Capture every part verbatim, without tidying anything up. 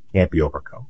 can't be overcome.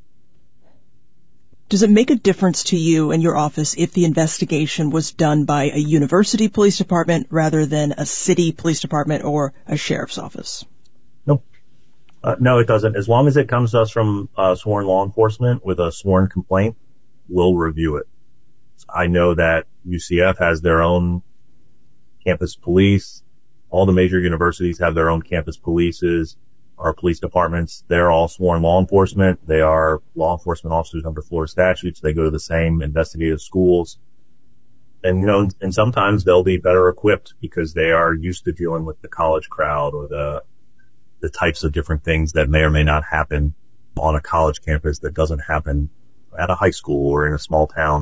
Does it make a difference to you and your office if the investigation was done by a university police department rather than a city police department or a sheriff's office? No. Uh, no, it doesn't. As long as it comes to us from uh, sworn law enforcement with a sworn complaint, we'll review it. I know that U C F has their own campus police. All the major universities have their own campus polices. Our police departments, they're all sworn law enforcement. They are law enforcement officers under Florida statutes. They go to the same investigative schools. And, you know, and sometimes they'll be better equipped because they are used to dealing with the college crowd or the, the types of different things that may or may not happen on a college campus that doesn't happen at a high school or in a small town.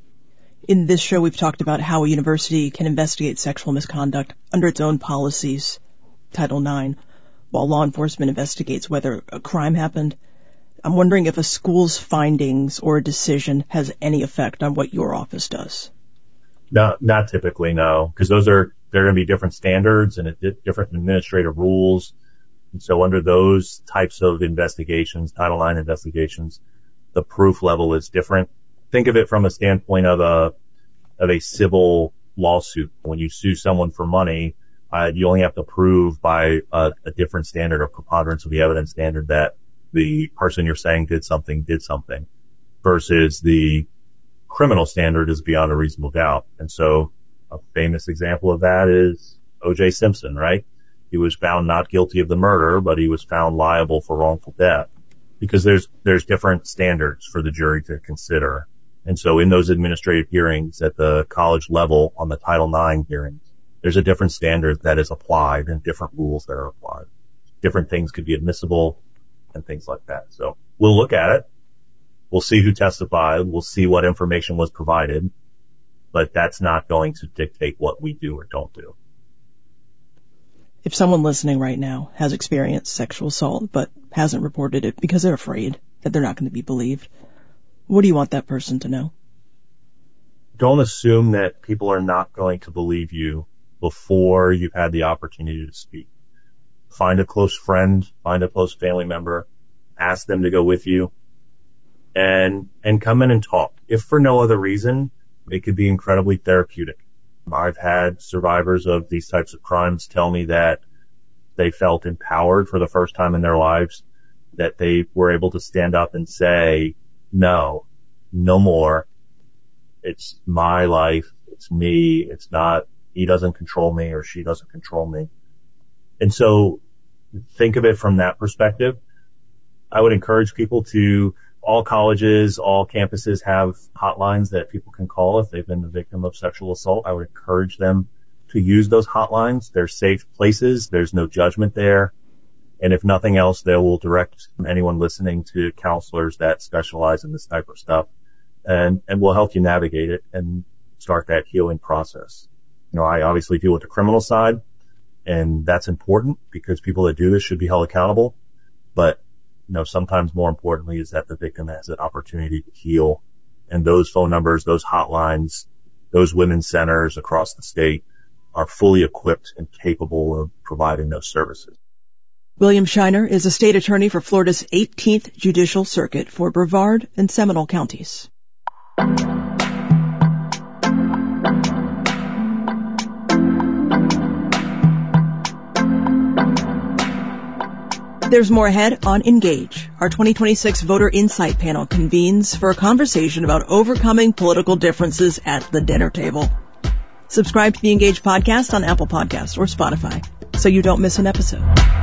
In this show, we've talked about how a university can investigate sexual misconduct under its own policies, Title nine, while law enforcement investigates whether a crime happened. I'm wondering if a school's findings or a decision has any effect on what your office does. No, not typically, no, because those are, they're going to be different standards and different administrative rules. And so under those types of investigations, Title nine investigations, the proof level is different. Think of it from a standpoint of a, of a civil lawsuit. When you sue someone for money, uh, you only have to prove by a, a different standard or preponderance of the evidence standard that the person you're saying did something, did something versus the criminal standard is beyond a reasonable doubt. And so a famous example of that is O J Simpson, right? He was found not guilty of the murder, but he was found liable for wrongful death because there's, there's different standards for the jury to consider. And so in those administrative hearings at the college level on the Title nine hearings, there's a different standard that is applied and different rules that are applied. Different things could be admissible and things like that. So we'll look at it. We'll see who testified. We'll see what information was provided, but that's not going to dictate what we do or don't do. If someone listening right now has experienced sexual assault but hasn't reported it because they're afraid that they're not going to be believed, what do you want that person to know? Don't assume that people are not going to believe you before you've had the opportunity to speak. Find a close friend, find a close family member, ask them to go with you, and and come in and talk. If for no other reason, it could be incredibly therapeutic. I've had survivors of these types of crimes tell me that they felt empowered for the first time in their lives, that they were able to stand up and say, no, no more. It's my life. It's me. It's not, he doesn't control me or she doesn't control me. And so think of it from that perspective. I would encourage people to, all colleges, all campuses have hotlines that people can call if they've been the victim of sexual assault. I would encourage them to use those hotlines. They're safe places. There's no judgment there. And if nothing else, they will direct anyone listening to counselors that specialize in this type of stuff and, and will help you navigate it and start that healing process. You know, I obviously deal with the criminal side, and that's important because people that do this should be held accountable. But, you know, sometimes more importantly is that the victim has an opportunity to heal. And those phone numbers, those hotlines, those women's centers across the state are fully equipped and capable of providing those services. William Shiner is a state attorney for Florida's eighteenth Judicial Circuit for Brevard and Seminole counties. There's more ahead on Engage. Our twenty twenty-six Voter Insight Panel convenes for a conversation about overcoming political differences at the dinner table. Subscribe to the Engage podcast on Apple Podcasts or Spotify so you don't miss an episode.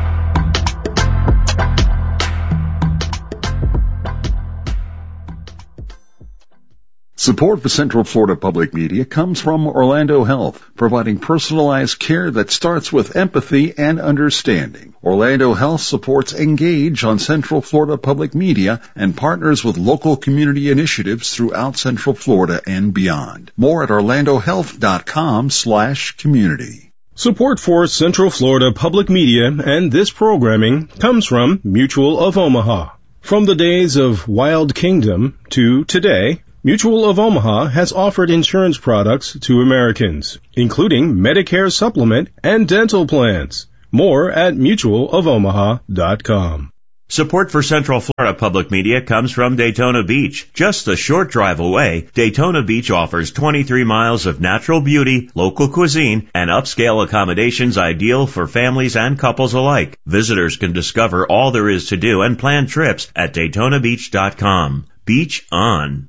Support for Central Florida Public Media comes from Orlando Health, providing personalized care that starts with empathy and understanding. Orlando Health supports Engage on Central Florida Public Media and partners with local community initiatives throughout Central Florida and beyond. More at orlandohealth.com slash community. Support for Central Florida Public Media and this programming comes from Mutual of Omaha. From the days of Wild Kingdom to today, Mutual of Omaha has offered insurance products to Americans, including Medicare supplement and dental plans. More at mutual of omaha dot com. Support for Central Florida Public Media comes from Daytona Beach. Just a short drive away, Daytona Beach offers twenty-three miles of natural beauty, local cuisine, and upscale accommodations ideal for families and couples alike. Visitors can discover all there is to do and plan trips at Daytona Beach dot com. Beach on.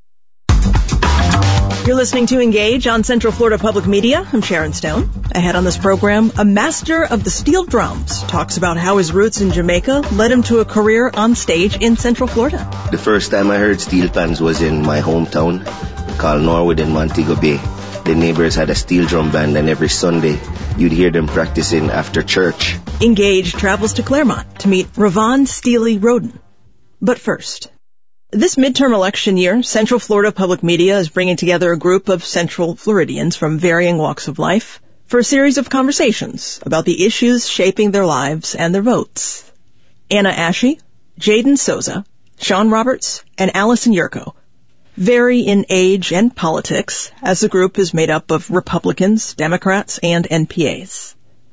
You're listening to Engage on Central Florida Public Media. I'm Sharon Stone. Ahead on this program, a master of the steel drums talks about how his roots in Jamaica led him to a career on stage in Central Florida. The first time I heard steel pans was in my hometown called Norwood in Montego Bay. The neighbors had a steel drum band, and every Sunday you'd hear them practicing after church. Engage travels to Claremont to meet Ravon Steely Roden. But first, this midterm election year, Central Florida Public Media is bringing together a group of Central Floridians from varying walks of life for a series of conversations about the issues shaping their lives and their votes. Anna Ashe, Jaden Souza, Sean Roberts, and Allison Yurko vary in age and politics, as the group is made up of Republicans, Democrats, and N P As.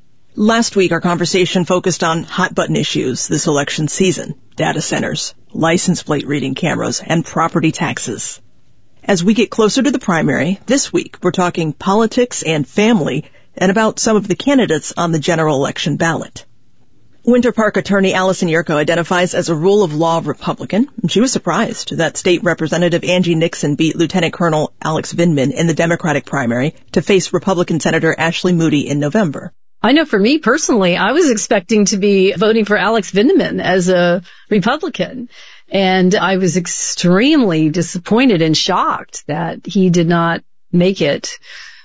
Last week, our conversation focused on hot-button issues this election season: data centers, license plate reading cameras, and property taxes. As we get closer to the primary, this week we're talking politics and family and about some of the candidates on the general election ballot. Winter Park attorney Allison Yurko identifies as a rule of law Republican. She was surprised that State Representative Angie Nixon beat Lieutenant Colonel Alex Vindman in the Democratic primary to face Republican Senator Ashley Moody in November. I know for me personally, I was expecting to be voting for Alex Vindman as a Republican. And I was extremely disappointed and shocked that he did not make it.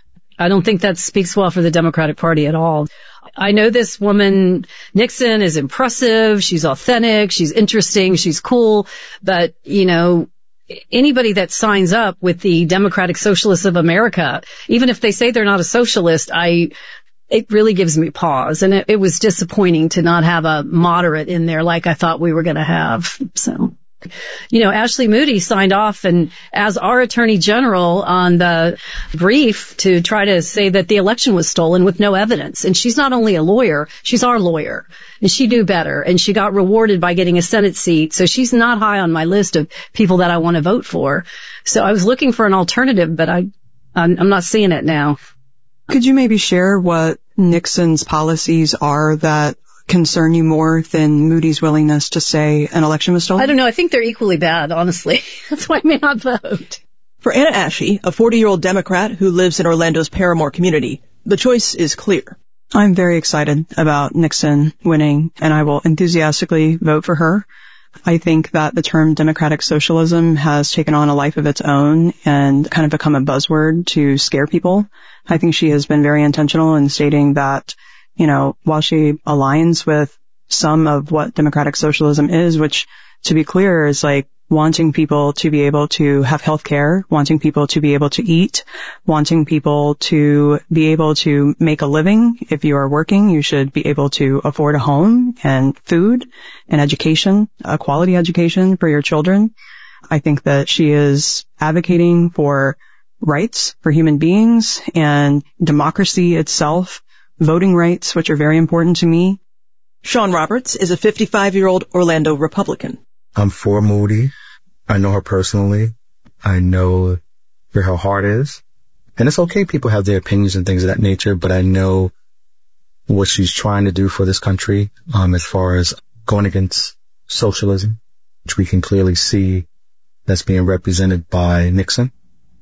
I don't think that speaks well for the Democratic Party at all. I know this woman, Nixon, is impressive. She's authentic. She's interesting. She's cool. But, you know, anybody that signs up with the Democratic Socialists of America, even if they say they're not a socialist, I... it really gives me pause. And it, it was disappointing to not have a moderate in there like I thought we were going to have. So, you know, Ashley Moody signed off and as our attorney general on the brief to try to say that the election was stolen with no evidence. And she's not only a lawyer, she's our lawyer. And she knew better. And she got rewarded by getting a Senate seat. So she's not high on my list of people that I want to vote for. So I was looking for an alternative, but I, I'm, I'm not seeing it now. Could you maybe share what Nixon's policies are that concern you more than Moody's willingness to say an election was stolen? I don't know. I think they're equally bad, honestly. That's why I may not vote. For Anna Ashe, a forty-year-old Democrat who lives in Orlando's Paramore community, the choice is clear. I'm very excited about Nixon winning, and I will enthusiastically vote for her. I think that the term democratic socialism has taken on a life of its own and kind of become a buzzword to scare people. I think she has been very intentional in stating that, you know, while she aligns with some of what democratic socialism is, which, to be clear, is like wanting people to be able to have health care, wanting people to be able to eat, wanting people to be able to make a living. If you are working, you should be able to afford a home and food and education, a quality education for your children. I think that she is advocating for rights for human beings and democracy itself, voting rights, which are very important to me. Sean Roberts is a fifty-five-year-old Orlando Republican. I'm for Moody. I know her personally. I know where her heart is. And it's okay, people have their opinions and things of that nature, but I know what she's trying to do for this country, um, as far as going against socialism, which we can clearly see that's being represented by Nixon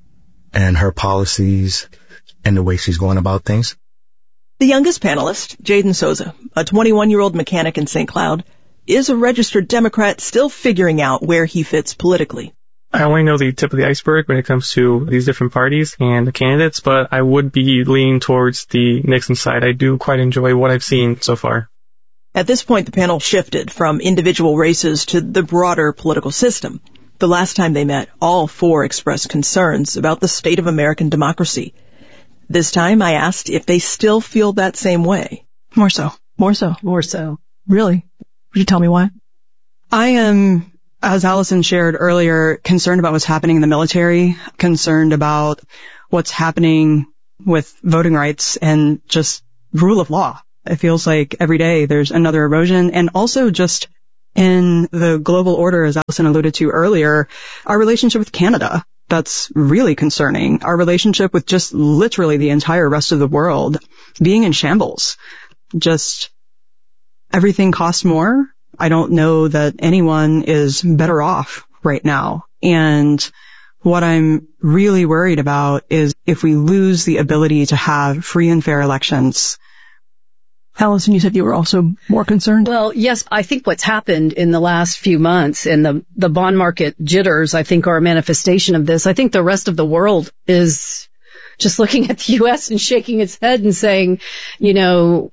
and her policies and the way she's going about things. The youngest panelist, Jaden Souza, a twenty-one-year-old mechanic in Saint Cloud, is a registered Democrat still figuring out where he fits politically. I only know the tip of the iceberg when it comes to these different parties and the candidates, but I would be leaning towards the Nixon side. I do quite enjoy what I've seen so far. At this point, the panel shifted from individual races to the broader political system. The last time they met, all four expressed concerns about the state of American democracy. This time, I asked if they still feel that same way. More so. More so. More so. Really? Would you tell me why? I am, as Allison shared earlier, concerned about what's happening in the military, concerned about what's happening with voting rights and just rule of law. It feels like every day there's another erosion, and also just in the global order, as Allison alluded to earlier, our relationship with Canada, that's really concerning. Our relationship with just literally the entire rest of the world being in shambles. Just everything costs more. I don't know that anyone is better off right now. And what I'm really worried about is if we lose the ability to have free and fair elections. Allison, you said you were also more concerned? Well, yes, I think what's happened in the last few months and the, the bond market jitters, I think, are a manifestation of this. I think the rest of the world is just looking at the U S and shaking its head and saying, you know,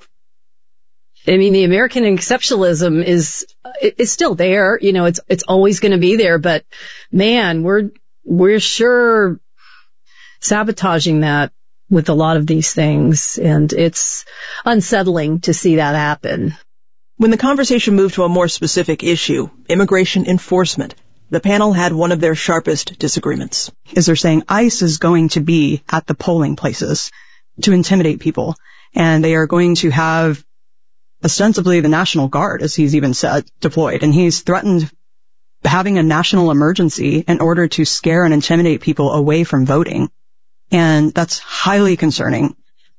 I mean, the American exceptionalism is, is still there. You know, it's, it's always going to be there, but man, we're, we're sure sabotaging that with a lot of these things, and it's unsettling to see that happen. When the conversation moved to a more specific issue, immigration enforcement, the panel had one of their sharpest disagreements. Is they're saying ICE is going to be at the polling places to intimidate people, and they are going to have ostensibly the National Guard, as he's even said, deployed, and he's threatened having a national emergency in order to scare and intimidate people away from voting. And that's highly concerning.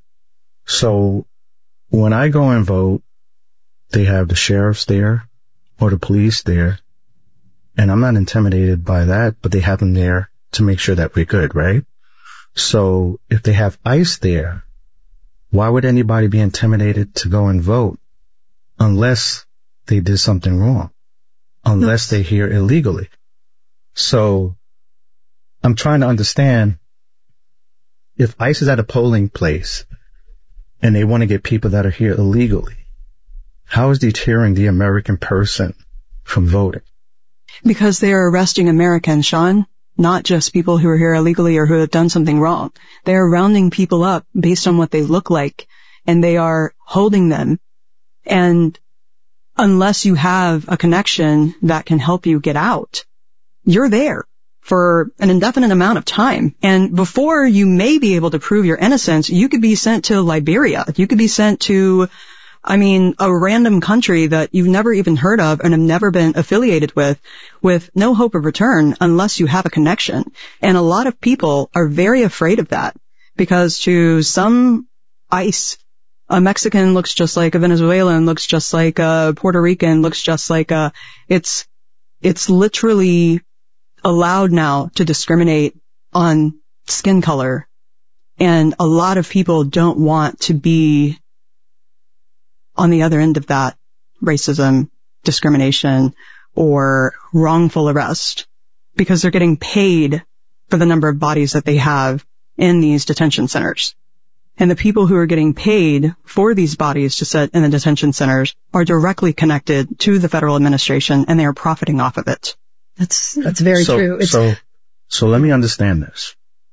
So when I go and vote, they have the sheriffs there or the police there. And I'm not intimidated by that, but they have them there to make sure that we're good, right? So if they have ICE there, why would anybody be intimidated to go and vote unless they did something wrong, unless they're here illegally? So I'm trying to understand, if ICE is at a polling place and they want to get people that are here illegally, how is deterring the American person from voting? Because they are arresting Americans, Sean, not just people who are here illegally or who have done something wrong. They are rounding people up based on what they look like, and they are holding them. And unless you have a connection that can help you get out, you're there for an indefinite amount of time. And before you may be able to prove your innocence, you could be sent to Liberia. You could be sent to, I mean, a random country that you've never even heard of and have never been affiliated with, with no hope of return unless you have a connection. And a lot of people are very afraid of that, because to some ICE, a Mexican looks just like a Venezuelan, looks just like a Puerto Rican, looks just like a, it's, it's literally allowed now to discriminate on skin color. And a lot of people don't want to be on the other end of that racism, discrimination, or wrongful arrest, because they're getting paid for the number of bodies that they have in these detention centers. And the people who are getting paid for these bodies to sit in the detention centers are directly connected to the federal administration, and they are profiting off of it. That's, that's very so, true. It's, so, so let me understand this.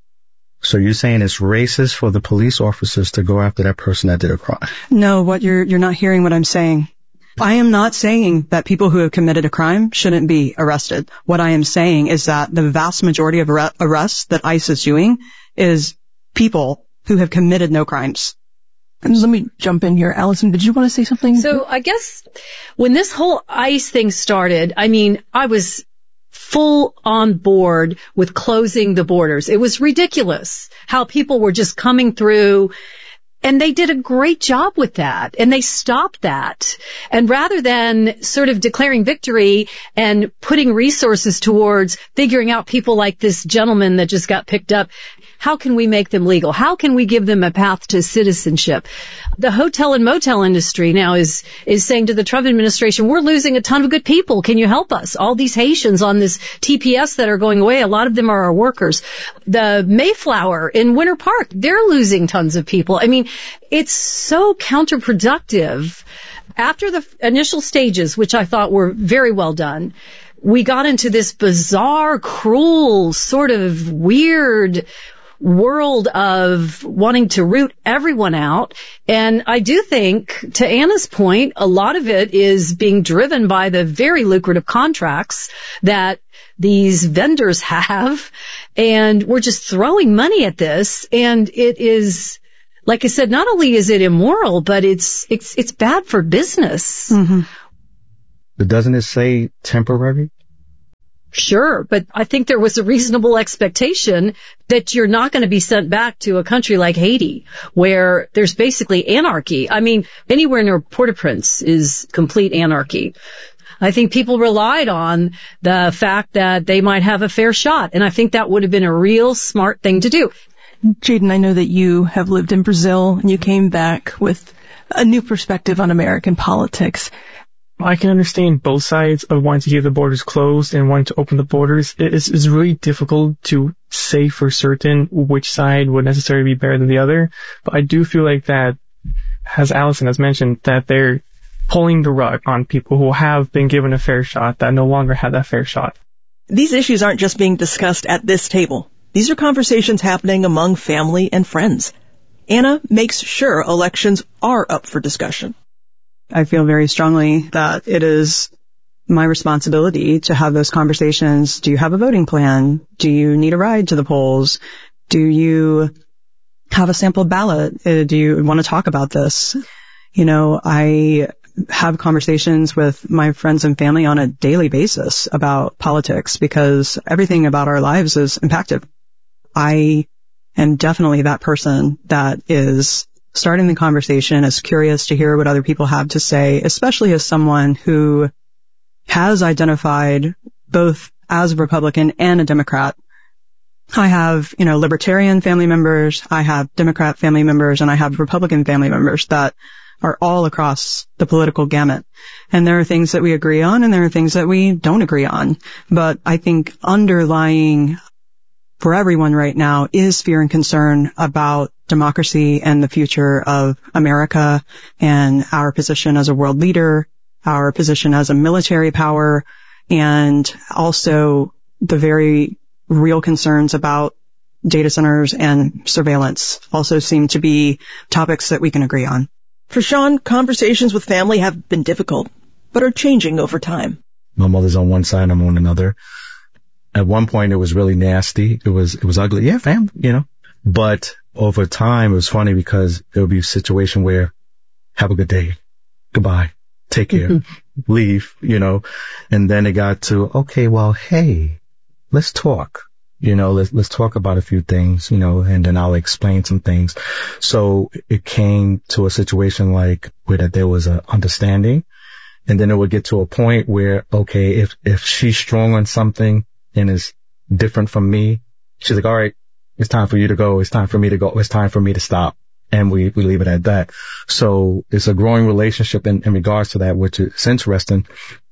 So you're saying it's racist for the police officers to go after that person that did a crime? No, what you're, you're not hearing what I'm saying. I am not saying that people who have committed a crime shouldn't be arrested. What I am saying is that the vast majority of ar- arrests that ICE is doing is people who have committed no crimes. And let me jump in here. Allison, did you want to say something? So I guess when this whole ICE thing started, I mean, I was full on board with closing the borders. It was ridiculous how people were just coming through, and they did a great job with that, and they stopped that. And rather than sort of declaring victory and putting resources towards figuring out people like this gentleman that just got picked up, how can we make them legal? How can we give them a path to citizenship? The hotel and motel industry now is, is saying to the Trump administration, we're losing a ton of good people. Can you help us? All these Haitians on this T P S that are going away, a lot of them are our workers. The Mayflower in Winter Park, they're losing tons of people. I mean, it's so counterproductive. After the initial stages, which I thought were very well done, we got into this bizarre, cruel, sort of weird world of wanting to root everyone out. And I do think, to Anna's point, a lot of it is being driven by the very lucrative contracts that these vendors have. And we're just throwing money at this. And it is, like I said, not only is it immoral, but it's, it's, it's bad for business. Mm-hmm. But doesn't it say temporary? Sure, but I think there was a reasonable expectation that you're not going to be sent back to a country like Haiti, where there's basically anarchy. I mean, anywhere near Port-au-Prince is complete anarchy. I think people relied on the fact that they might have a fair shot, and I think that would have been a real smart thing to do. Jaden, I know that you have lived in Brazil, and you came back with a new perspective on American politics. I can understand both sides of wanting to keep the borders closed and wanting to open the borders. It is, it's really difficult to say for certain which side would necessarily be better than the other. But I do feel like that, as Allison has mentioned, that they're pulling the rug on people who have been given a fair shot that no longer have that fair shot. These issues aren't just being discussed at this table. These are conversations happening among family and friends. Anna makes sure elections are up for discussion. I feel very strongly that it is my responsibility to have those conversations. Do you have a voting plan? Do you need a ride to the polls? Do you have a sample ballot? Uh, do you want to talk about this? You know, I have conversations with my friends and family on a daily basis about politics because everything about our lives is impacted. I am definitely that person that is starting the conversation, is curious to hear what other people have to say, especially as someone who has identified both as a Republican and a Democrat. I have, you know, Libertarian family members, I have Democrat family members, and I have Republican family members that are all across the political gamut. And there are things that we agree on and there are things that we don't agree on. But I think underlying for everyone right now is fear and concern about democracy and the future of America and our position as a world leader, our position as a military power, and also the very real concerns about data centers and surveillance also seem to be topics that we can agree on. For Sean, conversations with family have been difficult, but are changing over time. My mother's on one side, I'm on another. At one point, it was really nasty. It was, it was ugly. Yeah, fam, you know. But over time, it was funny because there would be a situation where, have a good day. Goodbye. Take care. Leave, you know. And then it got to, okay, well, hey, let's talk. You know, let's, let's talk about a few things, you know, and then I'll explain some things. So it came to a situation like where that there was a understanding. And then it would get to a point where, okay, if, if she's strong on something and is different from me, she's like, all right, it's time for you to go. It's time for me to go. It's time for me to stop. And we, we leave it at that. So it's a growing relationship in, in regards to that, which is interesting.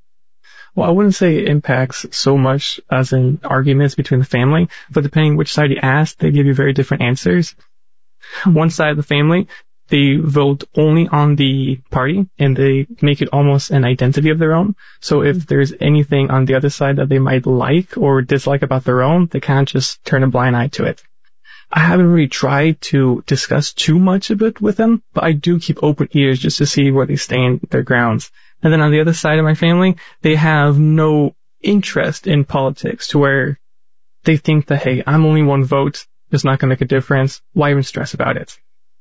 Well, I wouldn't say it impacts so much as in arguments between the family, but depending which side you ask, they give you very different answers. One side of the family, they vote only on the party and they make it almost an identity of their own. So if there's anything on the other side that they might like or dislike about their own, they can't just turn a blind eye to it. I haven't really tried to discuss too much of it with them, but I do keep open ears just to see where they stand their grounds. And then on the other side of my family, they have no interest in politics to where they think that, hey, I'm only one vote. It's not going to make a difference. Why even stress about it?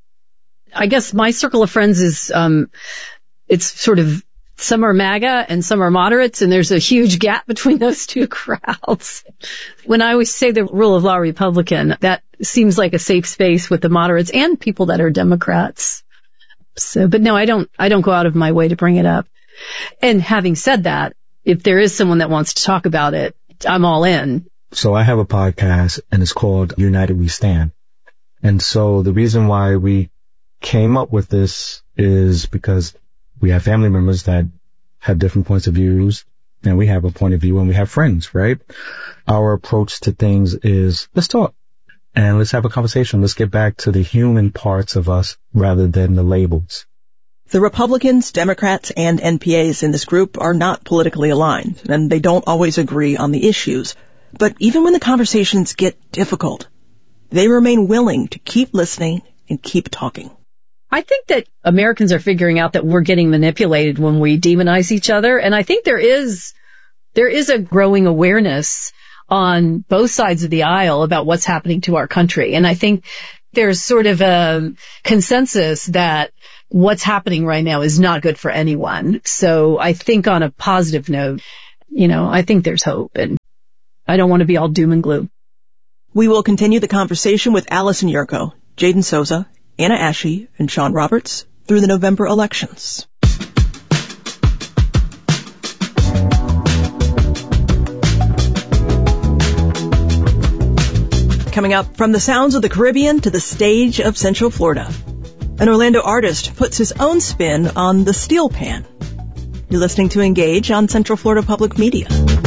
I guess my circle of friends is, um, it's sort of, some are MAGA and some are moderates, and there's a huge gap between those two crowds. When I always say the rule of law Republican, that seems like a safe space with the moderates and people that are Democrats. So, but no, I don't, I don't go out of my way to bring it up. And having said that, if there is someone that wants to talk about it, I'm all in. So I have a podcast and it's called United We Stand. And so the reason why we came up with this is because we have family members that have different points of views and we have a point of view and we have friends, right? Our approach to things is let's talk and let's have a conversation. Let's get back to the human parts of us rather than the labels. The Republicans, Democrats, and N P As in this group are not politically aligned, and they don't always agree on the issues. But even when the conversations get difficult, they remain willing to keep listening and keep talking. I think that Americans are figuring out that we're getting manipulated when we demonize each other, and I think there is there is a growing awareness on both sides of the aisle about what's happening to our country. And I think there's sort of a consensus that what's happening right now is not good for anyone. So I think on a positive note, you know, I think there's hope, and I don't want to be all doom and gloom. We will continue the conversation with Allison Yurko, Jaden Souza, Anna Ashey, and Sean Roberts through the November elections. Coming up, from the sounds of the Caribbean to the stage of Central Florida, an Orlando artist puts his own spin on the steel pan. You're listening to Engage on Central Florida Public Media.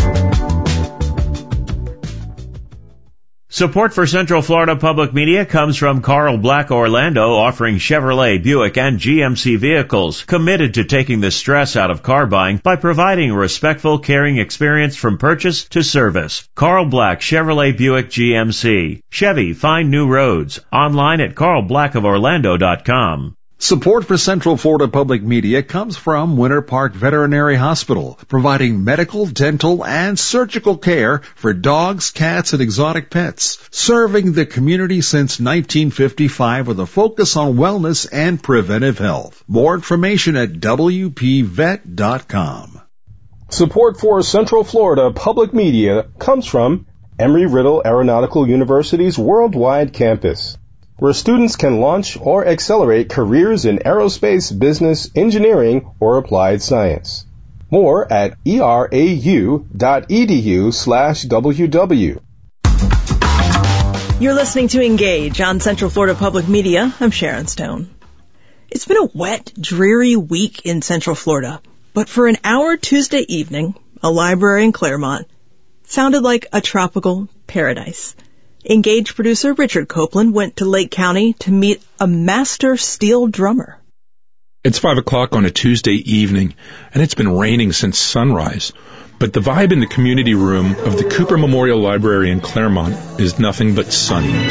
Support for Central Florida Public Media comes from Carl Black Orlando, offering Chevrolet, Buick, and G M C vehicles, committed to taking the stress out of car buying by providing a respectful, caring experience from purchase to service. Carl Black, Chevrolet, Buick, G M C. Chevy, find new roads. Online at carl black of orlando dot com. Support for Central Florida Public Media comes from Winter Park Veterinary Hospital, providing medical, dental, and surgical care for dogs, cats, and exotic pets, serving the community since nineteen fifty-five with a focus on wellness and preventive health. More information at w p vet dot com. Support for Central Florida Public Media comes from Embry-Riddle Aeronautical University's worldwide campus, where students can launch or accelerate careers in aerospace, business, engineering, or applied science. More at erau dot e d u slash w w. You're listening to Engage on Central Florida Public Media. I'm Sharon Stone. It's been a wet, dreary week in Central Florida, but for an hour Tuesday evening, a library in Claremont sounded like a tropical paradise. Engage producer Richard Copeland went to Lake County to meet a master steel drummer. It's five o'clock on a Tuesday evening, and it's been raining since sunrise. But the vibe in the community room of the Cooper Memorial Library in Claremont is nothing but sunny.